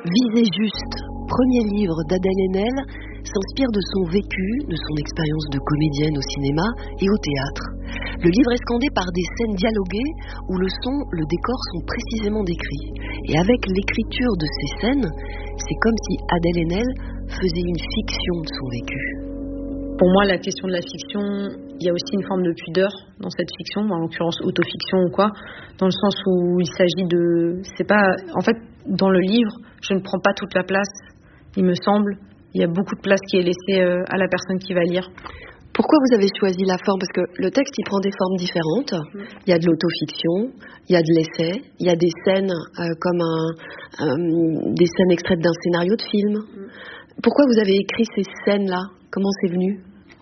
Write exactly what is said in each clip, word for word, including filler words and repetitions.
Viser juste, premier livre d'Adèle Haenel, s'inspire de son vécu, de son expérience de comédienne au cinéma et au théâtre. Le livre est scandé par des scènes dialoguées où le son, le décor sont précisément décrits. Et avec l'écriture de ces scènes, c'est comme si Adèle Haenel faisait une fiction de son vécu. Pour moi, la question de la fiction, il y a aussi une forme de pudeur dans cette fiction, en l'occurrence autofiction ou quoi, dans le sens où il s'agit de... C'est pas... En fait, dans le livre, je ne prends pas toute la place, il me semble. Il y a beaucoup de place qui est laissée à la personne qui va lire. Pourquoi vous avez choisi la forme ? Parce que le texte, il prend des formes différentes. Il y a de l'autofiction, il y a de l'essai, il y a des scènes euh, comme un, euh, des scènes extraites d'un scénario de film. Pourquoi vous avez écrit ces scènes-là ? Comment c'est venu ?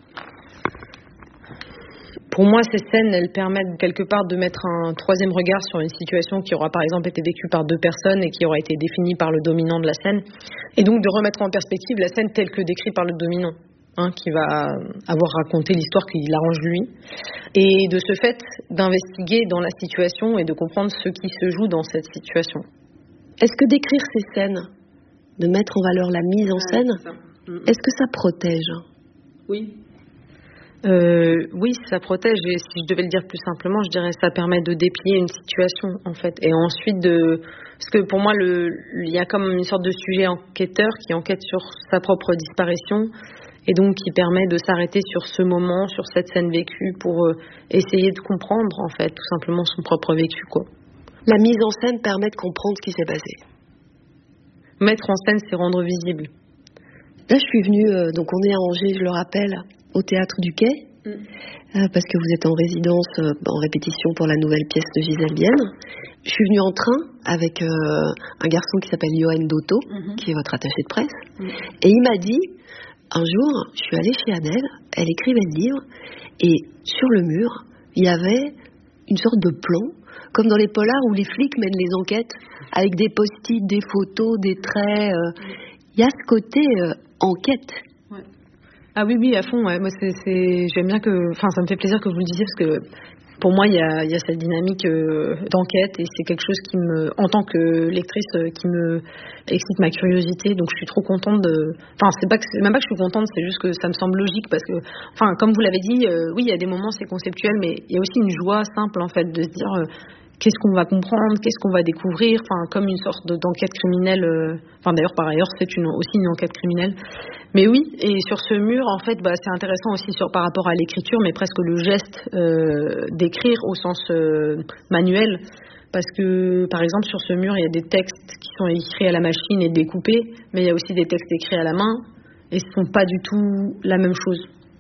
Pour moi, ces scènes, elles permettent quelque part de mettre un troisième regard sur une situation qui aura par exemple été vécue par deux personnes et qui aura été définie par le dominant de la scène. Et donc de remettre en perspective la scène telle que décrite par le dominant, hein, qui va avoir raconté l'histoire qui l'arrange lui. Et de ce fait, d'investiguer dans la situation et de comprendre ce qui se joue dans cette situation. Est-ce que d'écrire ces scènes, de mettre en valeur la mise en scène, est-ce que ça protège ? Oui. Euh, oui, ça protège. Et si je devais le dire plus simplement, je dirais que ça permet de déplier une situation, en fait. Et ensuite, de... parce que pour moi, le... il y a comme une sorte de sujet enquêteur qui enquête sur sa propre disparition et donc qui permet de s'arrêter sur ce moment, sur cette scène vécue pour euh, essayer de comprendre, en fait, tout simplement son propre vécu, quoi. La mise en scène permet de comprendre ce qui s'est passé. Mettre en scène, c'est rendre visible. Là, je suis venue, euh, donc on est à Angers, je le rappelle, au Théâtre du Quai, mm. euh, parce que vous êtes en résidence, euh, en répétition pour la nouvelle pièce de Gisèle Bienne. Je suis venue en train avec euh, un garçon qui s'appelle Johan Dotto, mm-hmm. qui est votre attaché de presse, mm. et il m'a dit, un jour, je suis allée chez Adèle, elle écrivait le livre, et sur le mur, il y avait une sorte de plan, comme dans les polars où les flics mènent les enquêtes, avec des post-it, des photos, des traits. Il euh, y a ce côté euh, enquête. Ouais. Ah oui, oui, à fond. Ouais. Moi, c'est, c'est, j'aime bien que, enfin, ça me fait plaisir que vous le disiez parce que pour moi, il y a, y a cette dynamique euh, d'enquête et c'est quelque chose qui me, en tant que lectrice, euh, qui me excite ma curiosité. Donc, je suis trop contente de. Enfin, c'est pas que, c'est même pas que je suis contente, c'est juste que ça me semble logique parce que, enfin, comme vous l'avez dit, euh, oui, il y a des moments c'est conceptuel, mais il y a aussi une joie simple en fait de se dire. Euh, Qu'est-ce qu'on va comprendre, qu'est-ce qu'on va découvrir, enfin comme une sorte de, d'enquête criminelle. Euh, enfin d'ailleurs par ailleurs c'est une, aussi une enquête criminelle. Mais oui, et sur ce mur en fait, bah, c'est intéressant aussi sur par rapport à l'écriture, mais presque le geste euh, d'écrire au sens euh, manuel, parce que par exemple sur ce mur il y a des textes qui sont écrits à la machine et découpés, mais il y a aussi des textes écrits à la main et ce sont pas du tout la même chose.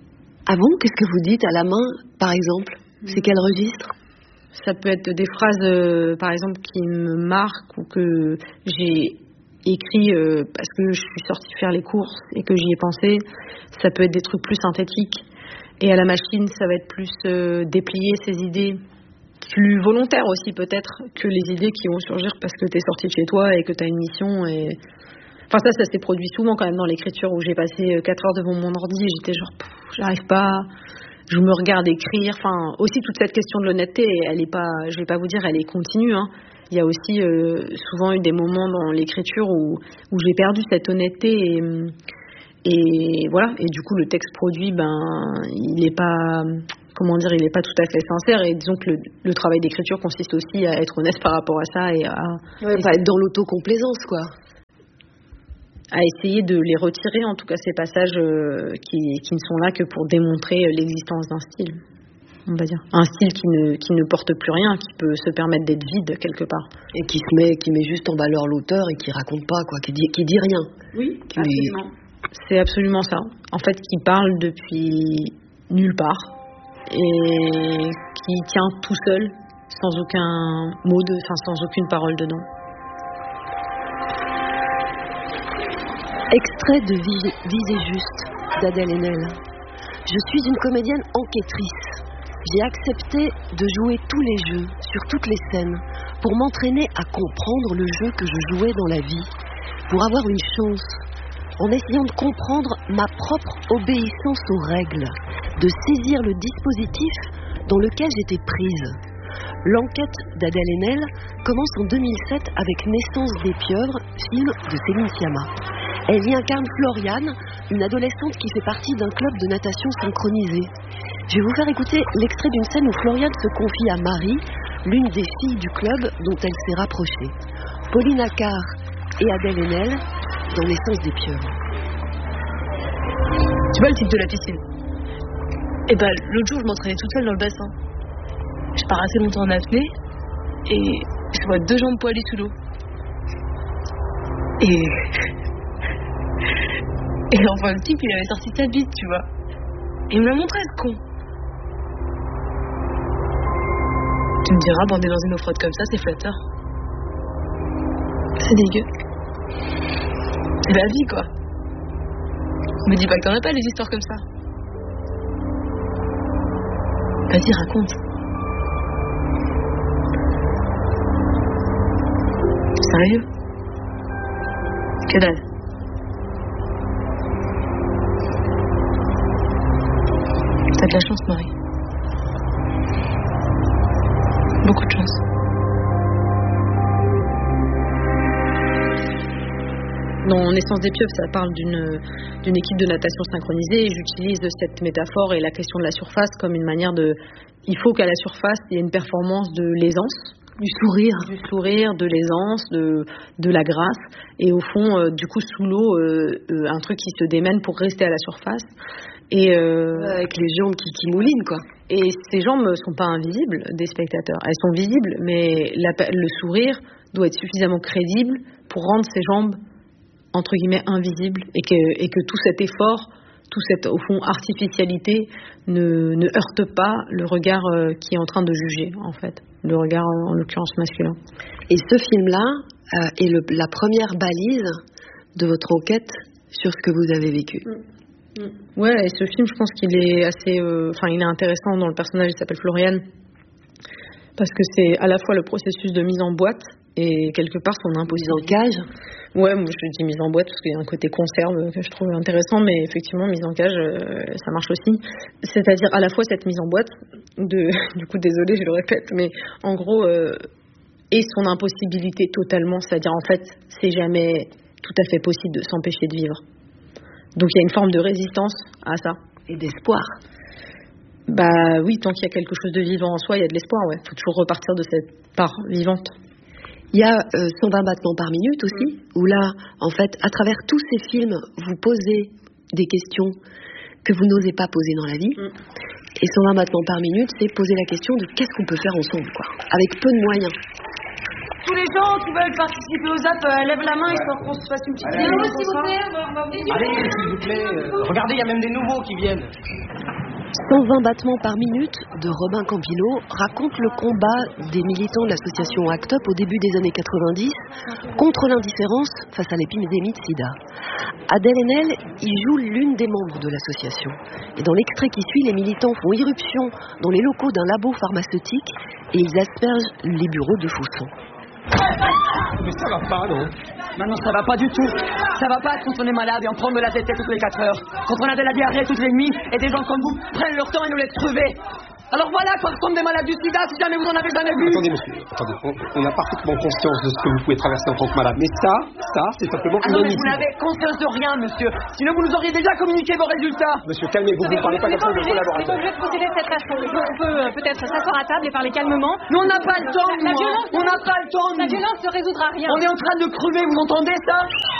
Ah bon, qu'est-ce que vous dites à la main par exemple ? C'est quel registre ? Ça peut être des phrases, euh, par exemple, qui me marquent ou que j'ai écrit euh, parce que je suis sortie faire les courses et que j'y ai pensé. Ça peut être des trucs plus synthétiques. Et à la machine, ça va être plus euh, déplier ses idées, plus volontaires aussi peut-être que les idées qui vont surgir parce que tu es sortie de chez toi et que tu as une mission. Et... Enfin ça, ça s'est produit souvent quand même dans l'écriture où j'ai passé quatre heures devant mon ordi et j'étais genre, pff, j'arrive pas... Je me regarde écrire, enfin aussi toute cette question de l'honnêteté, elle est pas, je vais pas vous dire, elle est continue. Hein. Il y a aussi euh, souvent eu des moments dans l'écriture où où j'ai perdu cette honnêteté et et voilà. Et du coup le texte produit, ben il est pas, comment dire, il est pas tout à fait sincère. Et disons que le, le travail d'écriture consiste aussi à être honnête par rapport à ça et à ouais, pas être dans l'autocomplaisance quoi. À essayer de les retirer, en tout cas ces passages euh, qui, qui ne sont là que pour démontrer l'existence d'un style, on va dire. Un style qui ne, qui ne porte plus rien, qui peut se permettre d'être vide quelque part. Et qui se met, qui met juste en valeur l'auteur et qui raconte pas, quoi, qui dit, qui dit rien. Oui, qui absolument. Met... C'est absolument ça. En fait, qui parle depuis nulle part et qui tient tout seul, sans aucun mot, de, enfin sans aucune parole dedans. Extrait de Viser juste d'Adèle Haenel. Je suis une comédienne enquêtrice. J'ai accepté de jouer tous les jeux, sur toutes les scènes, pour m'entraîner à comprendre le jeu que je jouais dans la vie, pour avoir une chance, en essayant de comprendre ma propre obéissance aux règles, de saisir le dispositif dans lequel j'étais prise. L'enquête d'Adèle Haenel commence en deux mille sept avec Naissance des pieuvres, film de Céline Sciamma. Elle y incarne Floriane, une adolescente qui fait partie d'un club de natation synchronisé. Je vais vous faire écouter l'extrait d'une scène où Floriane se confie à Marie, l'une des filles du club dont elle s'est rapprochée. Pauline Accard et Adèle Haenel dans Naissance des pieuvres. Tu vois le type de la piscine? Et bah l'autre jour je m'entraînais toute seule dans le bassin. Je pars assez longtemps en apnée et je vois deux jambes poilues sous l'eau. Et... Et enfin le type il avait sorti sa bite, tu vois. Et il me l'a montré, ce con. Tu me diras, bander dans une eau froide comme ça, c'est flatteur. C'est dégueu. C'est la vie, quoi. Me dis pas que t'en as pas des histoires comme ça. Vas-y, raconte. Sérieux? Que dalle. T'as de la chance, Marie. Beaucoup de chance. Dans Naissance des pieuvres, ça parle d'une, d'une équipe de natation synchronisée et j'utilise cette métaphore et la question de la surface comme une manière de... Il faut qu'à la surface, il y ait une performance de l'aisance. Du sourire. Du sourire, de l'aisance, de, de la grâce. Et au fond, euh, du coup, sous l'eau, euh, euh, un truc qui se démène pour rester à la surface. Et euh, avec les jambes qui, qui moulinent, quoi. Et ces jambes ne sont pas invisibles des spectateurs. Elles sont visibles, mais la, le sourire doit être suffisamment crédible pour rendre ces jambes, entre guillemets, invisibles. Et que, et que tout cet effort, toute cette, au fond, artificialité ne, ne heurte pas le regard euh, qui est en train de juger, en fait. Le regard, en l'occurrence, masculin. Et ce film-là euh, est le, la première balise de votre enquête sur ce que vous avez vécu. Mmh. Mmh. Ouais, et ce film, je pense qu'il est assez... Enfin, euh, il est intéressant dans le personnage, il s'appelle Floriane, parce que c'est à la fois le processus de mise en boîte et quelque part son imposition. Mise en cage. Ouais, moi je dis mise en boîte parce qu'il y a un côté conserve que je trouve intéressant, mais effectivement mise en cage, euh, ça marche aussi. C'est-à-dire à la fois cette mise en boîte, de, du coup désolé je le répète, mais en gros, euh, et son impossibilité totalement, c'est-à-dire en fait c'est jamais tout à fait possible de s'empêcher de vivre. Donc il y a une forme de résistance à ça. Et d'espoir. Bah oui, tant qu'il y a quelque chose de vivant en soi, il y a de l'espoir, ouais. Il faut toujours repartir de cette part vivante. Il y a euh, cent vingt battements par minute aussi, mmh. où là, en fait, à travers tous ces films, vous posez des questions que vous n'osez pas poser dans la vie. Mmh. Et cent vingt battements par minute, c'est poser la question de qu'est-ce qu'on peut faire ensemble, quoi, avec peu de moyens. Tous les gens qui veulent participer aux apps, euh, lèvent la main histoire qu'on se fasse une petite vidéo. Allez, s'il vous plaît, Allez, s'il vous plaît. Euh, regardez, il y a même des nouveaux qui viennent. cent vingt battements par minute de Robin Campillo raconte le combat des militants de l'association ACT UP au début des années quatre-vingt-dix contre l'indifférence face à l'épidémie de sida. Adèle Haenel y joue l'une des membres de l'association. Et dans l'extrait qui suit, les militants font irruption dans les locaux d'un labo pharmaceutique et ils aspergent les bureaux de faussons. Mais ça va pas, non? Non, non, ça va pas du tout. Ça va pas quand on est malade et on prend de la tête toutes les quatre heures. Quand on a de la diarrhée toutes les nuits et des gens comme vous prennent leur temps et nous laissent crever. Alors voilà quoi ressemblent des malades du sida si jamais vous en avez jamais vu. Attendez monsieur, attendez, on, on a parfaitement conscience de ce que vous pouvez traverser en tant que malade. Mais ça, ça, c'est simplement ah non, mais vous n'avez conscience de rien, monsieur. Sinon vous nous auriez déjà communiqué vos résultats. Monsieur, calmez-vous, vous ne parlez pas comme ça de vos collaborateurs. On est obligé de procéder de cette façon. On peut euh, peut-être s'asseoir à table et parler calmement. Mais on n'a pas le temps, la, la violence, on n'a pas le temps. La violence ne résoudra rien. On est en train de crever, vous entendez ça?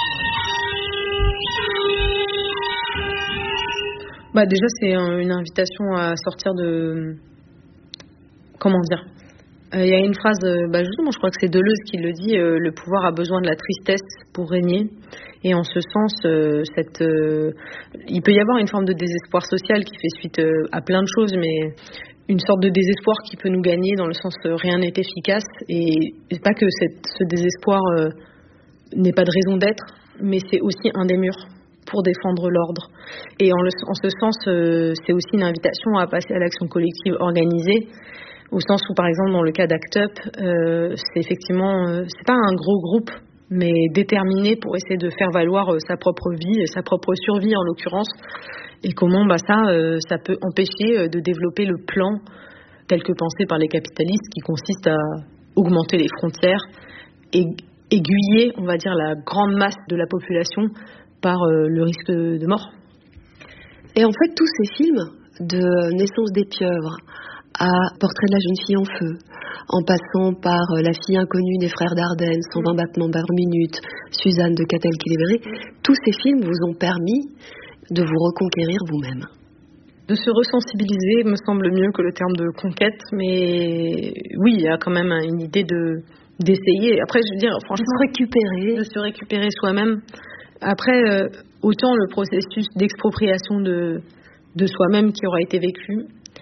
Bah déjà c'est une invitation à sortir de... Comment dire? Il euh, y a une phrase, euh, bah justement, je crois que c'est Deleuze qui le dit, euh, le pouvoir a besoin de la tristesse pour régner. Et en ce sens, euh, cette, euh, il peut y avoir une forme de désespoir social qui fait suite euh, à plein de choses, mais une sorte de désespoir qui peut nous gagner dans le sens euh, rien n'est efficace. Et c'est pas que cette, ce désespoir euh, n'ait pas de raison d'être, mais c'est aussi un des murs pour défendre l'ordre. Et en, le, en ce sens, euh, c'est aussi une invitation à passer à l'action collective organisée. Au sens où, par exemple, dans le cas d'ACT UP, euh, c'est effectivement, euh, c'est pas un gros groupe, mais déterminé pour essayer de faire valoir euh, sa propre vie, sa propre survie en l'occurrence, et comment bah, ça, euh, ça peut empêcher euh, de développer le plan tel que pensé par les capitalistes, qui consiste à augmenter les frontières et aiguiller, on va dire, la grande masse de la population par euh, le risque de mort. Et en fait, tous ces films, de Naissance des pieuvres à Portrait de la jeune fille en feu, en passant par La fille inconnue des frères Dardenne, cent vingt battements par minute, Suzanne de Catel qui libérée, tous ces films vous ont permis de vous reconquérir vous-même. De se ressensibiliser me semble mieux que le terme de conquête, mais oui, il y a quand même une idée de d'essayer. Après, je veux dire, franchement, de se récupérer, de se récupérer soi-même. Après, euh, autant le processus d'expropriation de de soi-même qui aura été vécu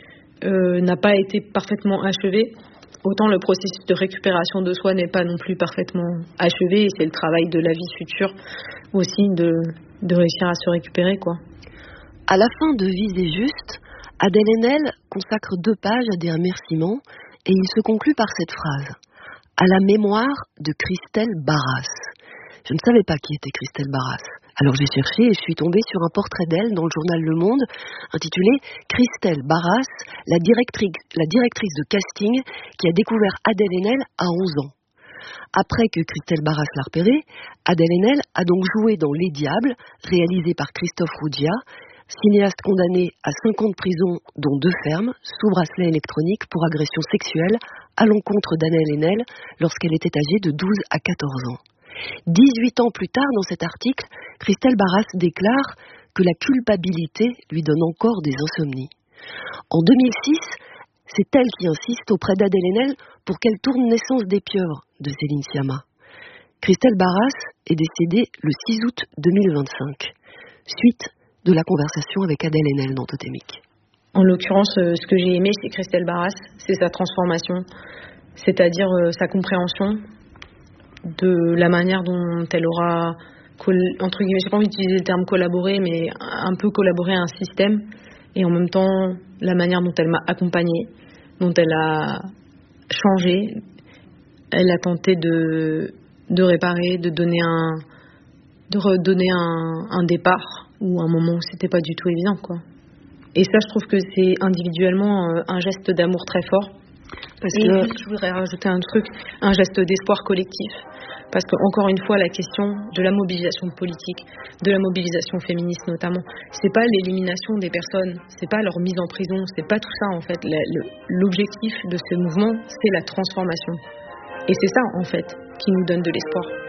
euh, n'a pas été parfaitement achevé, autant le processus de récupération de soi n'est pas non plus parfaitement achevé, et c'est le travail de la vie future aussi de de réussir à se récupérer, quoi. À la fin de Viser juste, Adèle Haenel consacre deux pages à des remerciements et il se conclut par cette phrase: à la mémoire de Christelle Barras. Je ne savais pas qui était Christelle Barras. Alors j'ai cherché et je suis tombée sur un portrait d'elle dans le journal Le Monde intitulé Christelle Barras, la directrice, la directrice de casting qui a découvert Adèle Haenel à onze ans. Après que Christelle Barras l'a repérée, Adèle Haenel a donc joué dans Les Diables, réalisé par Christophe Roudia, cinéaste condamné à cinq ans de prison, dont deux fermes, sous bracelet électronique pour agression sexuelle à l'encontre d'Adèle Haenel lorsqu'elle était âgée de douze à quatorze ans. dix-huit ans plus tard, dans cet article, Christelle Barras déclare que la culpabilité lui donne encore des insomnies. En deux mille six, c'est elle qui insiste auprès d'Adèle Haenel pour qu'elle tourne Naissance des pieuvres de Céline Sciamma. Christelle Barras est décédée le six août deux mille vingt-cinq, suite de la conversation avec Adèle Haenel dans Totémique. En l'occurrence, euh, ce que j'ai aimé chez Christelle Barras, c'est sa transformation, c'est-à-dire euh, sa compréhension de la manière dont elle aura, col- entre guillemets, j'ai pas envie d'utiliser le terme collaborer, mais un peu collaborer à un système, et en même temps la manière dont elle m'a accompagnée, dont elle a changé, elle a tenté de, de réparer, de donner un, de redonner un, un départ ou un moment où c'était pas du tout évident, quoi. Et ça, je trouve que c'est individuellement euh, un geste d'amour très fort. Parce et que... juste, je voudrais rajouter un truc, un geste d'espoir collectif. Parce que, encore une fois, la question de la mobilisation politique, de la mobilisation féministe notamment, c'est pas l'élimination des personnes, c'est pas leur mise en prison, c'est pas tout ça en fait. La, le, l'objectif de ce mouvement, c'est la transformation. Et c'est ça en fait qui nous donne de l'espoir.